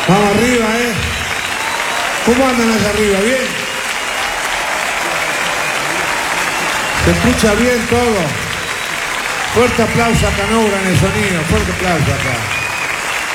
Vamos arriba, ¿eh? ¿Cómo andan allá arriba? ¿Bien? ¿Se escucha bien todo? Fuerte aplauso a Canobra en el sonido, fuerte aplauso acá.